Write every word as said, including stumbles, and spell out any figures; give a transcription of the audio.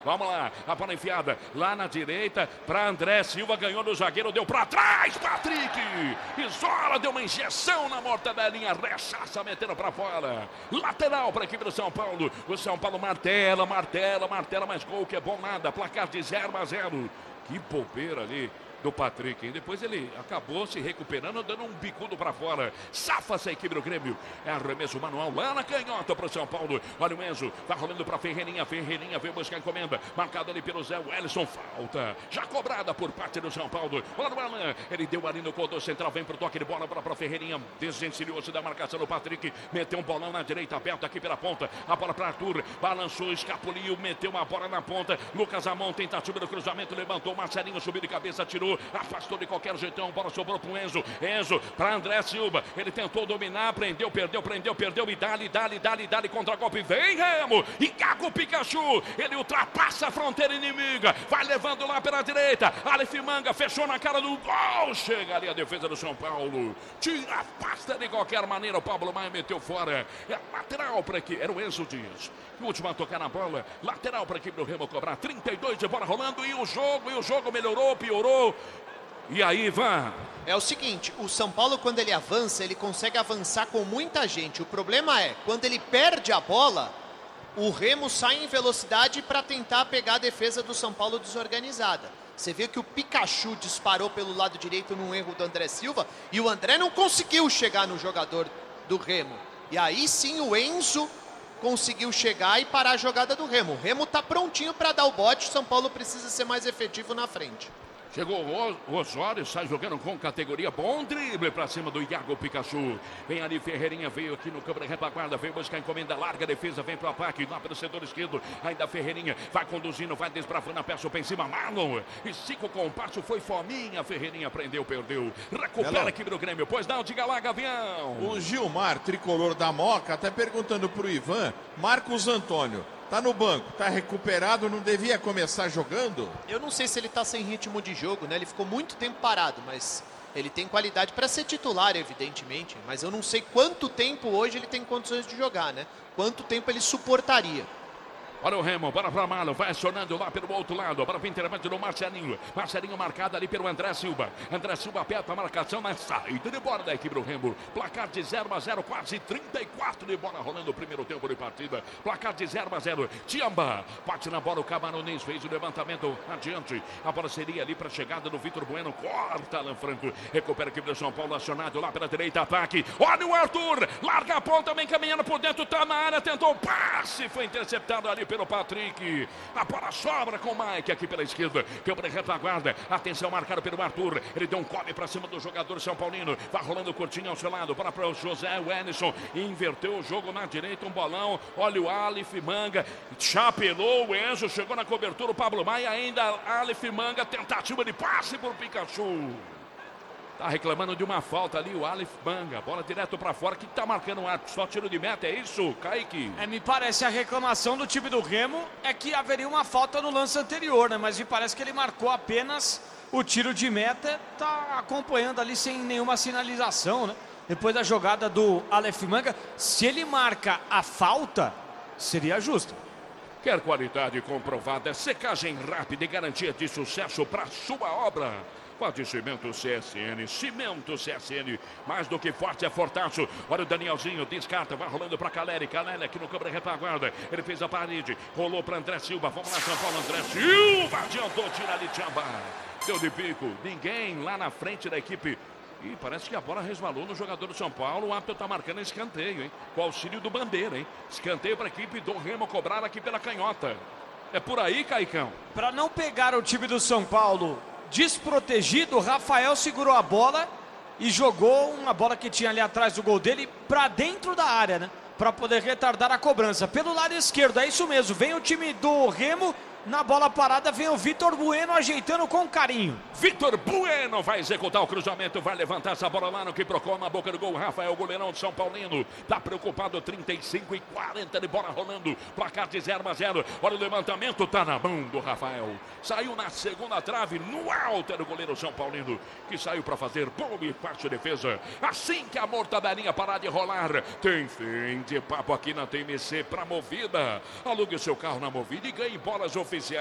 Vamos lá, a bola enfiada lá na direita para André Silva, ganhou no zagueiro, deu para trás, Patrick, isola, deu uma injeção na mortadelinha, rechaça, metendo para fora, lateral para a equipe do São Paulo, o São Paulo martela, martela, martela, mas gol que é bom nada, placar de zero a zero, que bobeira ali do Patrick, hein? Depois ele acabou se recuperando, dando um bicudo para fora. Safa-se a equipe do Grêmio. É arremesso manual lá na canhota para o São Paulo. Olha o Enzo, vai rolando para Ferreirinha. Ferreirinha veio buscar a encomenda. Marcado ali pelo Zé Wellison. Falta. Já cobrada por parte do São Paulo. Olha o Alan. Ele deu ali no corredor central. Vem pro toque de bola para Ferreirinha. Desencilhou-se da marcação do Patrick. Meteu um bolão na direita, aberto aqui pela ponta. A bola para Arthur. Balançou, escapuliu, meteu uma bola na ponta. Lucas Amon, tentativa do cruzamento. Levantou. Marcelinho subiu de cabeça, tirou. Afastou de qualquer jeitão, bola sobrou para o Enzo, Enzo para André Silva, ele tentou dominar, prendeu, perdeu, prendeu, perdeu e dali, dali, dali, dali, contra-golpe, vem Remo, e caga o Pikachu, ele ultrapassa a fronteira inimiga, vai levando lá pela direita, Aleph Manga fechou na cara do gol, chega ali a defesa do São Paulo, tira, afasta de qualquer maneira, o Pablo Maia meteu fora, é lateral para aqui, era o Enzo Dias, o último a tocar na bola, lateral para a equipe do Remo cobrar, trinta e dois de bola rolando, e o jogo, e o jogo melhorou, piorou. E aí, Ivan? É o seguinte, o São Paulo, quando ele avança, ele consegue avançar com muita gente. O problema é, quando ele perde a bola, o Remo sai em velocidade para tentar pegar a defesa do São Paulo desorganizada. Você vê que o Pikachu disparou pelo lado direito num erro do André Silva e o André não conseguiu chegar no jogador do Remo. E aí sim o Enzo conseguiu chegar e parar a jogada do Remo. O Remo está prontinho para dar o bote, o São Paulo precisa ser mais efetivo na frente. Chegou o Osório, sai jogando com categoria, bom drible pra cima do Iago Pikachu. Vem ali, Ferreirinha veio aqui no campo da retaguarda, veio buscar encomenda larga, defesa vem pro ataque, lá pelo setor esquerdo, ainda Ferreirinha, vai conduzindo, vai desbravando a peça, em cima, Marlon, e cinco com o passo, foi fominha, Ferreirinha prendeu, perdeu, recupera Hello. A equipe do Grêmio, pois não, diga lá, Gavião. O Gilmar, tricolor da Moca, até perguntando pro Ivan, Marcos Antônio, tá no banco, tá recuperado, não devia começar jogando? Eu não sei se ele tá sem ritmo de jogo, né? Ele ficou muito tempo parado, mas ele tem qualidade para ser titular, evidentemente. Mas eu não sei quanto tempo hoje ele tem condições de jogar, né? Quanto tempo ele suportaria. Olha o Remo, bora para Marlon, vai acionando lá pelo outro lado, para o inteiramente do Marcelinho. Marcelinho marcado ali pelo André Silva. André Silva aperta a marcação na saída de bola da equipe do Remo. Placar de zero a zero, quase trinta e quatro de bola rolando o primeiro tempo de partida. Placar de zero a zero. Tiamba, bate na bola, o Camarões fez o levantamento adiante. A bola seria ali para a chegada do Vitor Bueno. Corta Alan Franco, recupera a equipe do São Paulo, acionado lá pela direita, ataque. Olha o Arthur, larga a ponta, vem caminhando por dentro, tá na área, tentou o passe, foi interceptado ali pelo Patrick, a bola sobra com o Mike aqui pela esquerda, câmara de retaguarda, atenção marcado pelo Arthur, ele deu um cobre para cima do jogador São Paulino, vai rolando curtinho ao seu lado, para o José Wellison, inverteu o jogo na direita, um bolão, olha o Aleph Manga, chapelou o Enzo, chegou na cobertura, o Pablo Maia, ainda Aleph Manga, tentativa de passe por Pikachu. Tá reclamando de uma falta ali, o Aleph Manga. Bola direto pra fora, que tá marcando o arco. Só tiro de meta, é isso, Kaique? É, me parece a reclamação do time do Remo é que haveria uma falta no lance anterior, né? Mas me parece que ele marcou apenas o tiro de meta, tá acompanhando ali sem nenhuma sinalização, né? Depois da jogada do Aleph Manga, se ele marca a falta, seria justo. Quer qualidade comprovada, secagem rápida e garantia de sucesso para sua obra. Pode Cimento C S N, Cimento C S N, mais do que forte é fortaço. Olha o Danielzinho, descarta, vai rolando para Caleri, Caleri aqui no campo de retaguarda, ele fez a parede, rolou para André Silva, vamos lá São Paulo, André Silva, adiantou, tira ali, Tchamba, deu de pico, ninguém lá na frente da equipe. E parece que a bola resvalou no jogador do São Paulo, o árbitro está marcando escanteio, hein, com auxílio do Bandeira, hein, escanteio para a equipe do Remo cobrar aqui pela canhota. É por aí, Caicão? Para não pegar o time do São Paulo desprotegido, o Rafael segurou a bola e jogou uma bola que tinha ali atrás do gol dele para dentro da área, né? Para poder retardar a cobrança. Pelo lado esquerdo, é isso mesmo, vem o time do Remo, na bola parada vem o Vitor Bueno ajeitando com carinho. Vitor Bueno vai executar o cruzamento, vai levantar essa bola lá no que procura na boca do gol. Rafael, goleirão de São Paulino, tá preocupado, trinta e cinco e quarenta de bola rolando, placar de zero a zero. Olha o levantamento, tá na mão do Rafael. Saiu na segunda trave, no alto era o goleiro São Paulino, que saiu para fazer boa e fácil defesa. Assim que a mortadelinha parar de rolar, tem fim de papo aqui na T M C para Movida. Alugue o seu carro na Movida e ganhe bolas oficiais oficial.